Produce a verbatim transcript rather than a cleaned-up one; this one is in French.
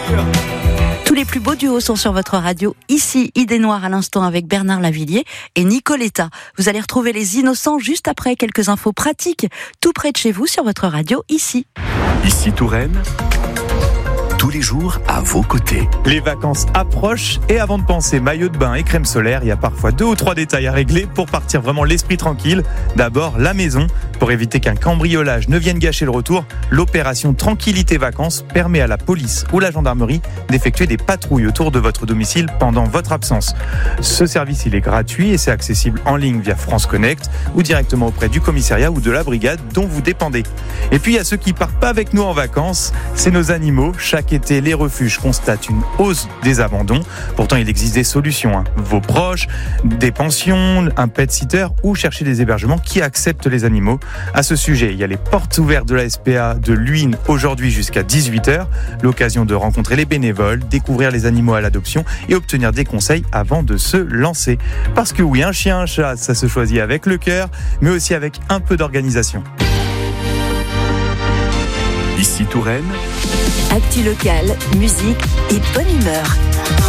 Tous les plus beaux duos sont sur votre radio. Ici, Idée Noire à l'instant avec Bernard Lavilliers et Nicoletta. Vous allez retrouver les Innocents juste après quelques infos pratiques, tout près de chez vous sur votre radio ici. Ici Touraine, tous les jours à vos côtés. Les vacances approchent et avant de penser maillot de bain et crème solaire, il y a parfois deux ou trois détails à régler pour partir vraiment l'esprit tranquille. D'abord, la maison. Pour éviter qu'un cambriolage ne vienne gâcher le retour, l'opération Tranquillité Vacances permet à la police ou la gendarmerie d'effectuer des patrouilles autour de votre domicile pendant votre absence. Ce service, il est gratuit et c'est accessible en ligne via France Connect ou directement auprès du commissariat ou de la brigade dont vous dépendez. Et puis, il y a ceux qui partent pas avec nous en vacances, c'est nos animaux. Chaque été, les refuges constatent une hausse des abandons. Pourtant, il existe des solutions. Hein. Vos proches, des pensions, un pet sitter ou chercher des hébergements qui acceptent les animaux. À ce sujet, il y a les portes ouvertes de la S P A de Luynes aujourd'hui jusqu'à dix-huit heures. L'occasion de rencontrer les bénévoles, découvrir les animaux à l'adoption et obtenir des conseils avant de se lancer. Parce que oui, un chien, un chat, ça se choisit avec le cœur, mais aussi avec un peu d'organisation. Ici Touraine, Actu local, musique et bonne humeur.